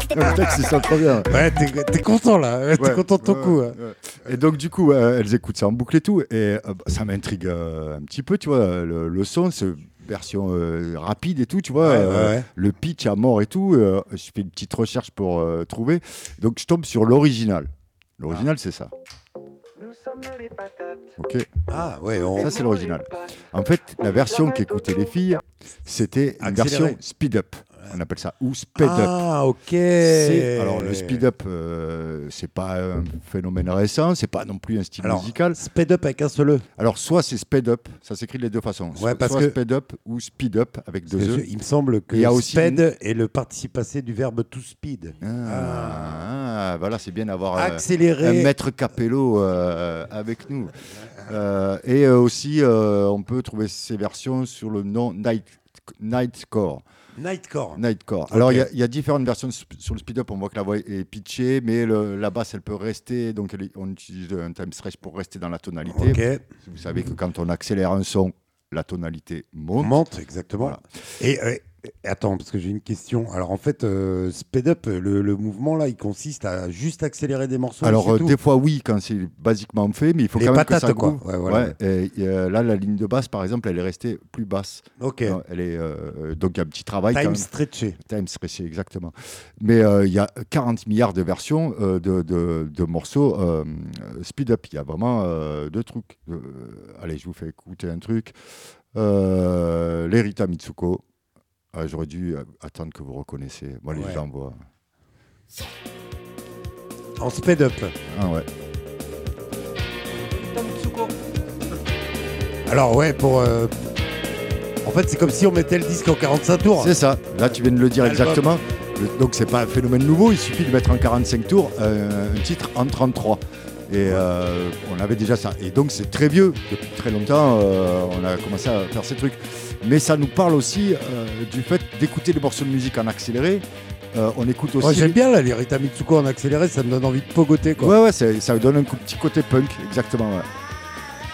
Le texte, il sent trop bien. Ouais, t'es content là, t'es content de ton coup. Ouais. Et donc du coup, elles écoutent ça en boucle et tout, et ça m'intrigue un petit peu, tu vois, le son, c'est version rapide et tout, tu vois, le pitch à mort et tout. Je fais une petite recherche pour trouver, donc je tombe sur l'original. L'original, c'est ça. Ok. Ah ouais. Ça c'est l'original. En fait, la version qu'écoutaient les filles, c'était une version speed up. On appelle ça, ou speed up. Ah, ok. Alors, le speed up, c'est pas un phénomène récent, c'est pas non plus un style musical. Speed up avec un seul E. Alors, soit c'est speed up, ça s'écrit de les deux façons. Ouais, soit speed up ou speed up avec deux E. Il me semble que speed est le participe passé du verbe to speed. Voilà, c'est bien d'avoir accélérer. Un maître Capello avec nous. Et aussi, on peut trouver ces versions sur le nom Nightcore. Nightcore. Alors, il y a différentes versions sur le speed-up. On voit que la voix est pitchée, mais la basse, elle peut rester. Donc, on utilise un time stretch pour rester dans la tonalité. Okay. Vous savez que quand on accélère un son, la tonalité monte. Monte, exactement. Voilà. Et attends, parce que j'ai une question. Alors, en fait, speed up, le mouvement, là, il consiste à juste accélérer des morceaux. Alors, des fois, oui, quand c'est basiquement fait, mais il faut quand même que ça groove. Et là, la ligne de basse, par exemple, elle est restée plus basse. Ok. Elle est, donc, il y a un petit travail. Time stretché, exactement. Mais il y a 40 milliards de versions de morceaux speed up. Il y a vraiment deux trucs. Allez, je vous fais écouter un truc. Les Rita Mitsuko. J'aurais dû attendre que vous reconnaissiez. Moi, les gens voient. En speed up. Ah ouais. Alors ouais, pour... En fait, c'est comme si on mettait le disque en 45 tours. C'est ça. Là, tu viens de le dire exactement. Donc, c'est pas un phénomène nouveau. Il suffit de mettre en 45 tours un titre en 33. Et on avait déjà ça. Et donc, c'est très vieux. Depuis très longtemps, on a commencé à faire ces trucs. Mais ça nous parle aussi du fait d'écouter des morceaux de musique en accéléré. On écoute aussi... J'aime bien là, les Rita Mitsuko en accéléré, ça me donne envie de pogoter, quoi. Ouais, ça donne un petit côté punk, exactement, ouais.